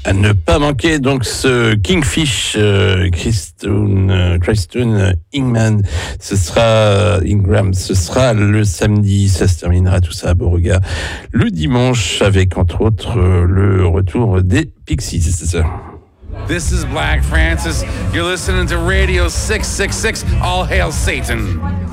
À ne pas manquer donc ce Kingfish, Kristen Ingram, ce sera le samedi, ça se terminera tout ça à Beauregard le dimanche avec entre autres le retour des Pixies. This is Black Francis. You're listening to Radio 666. All hail Satan.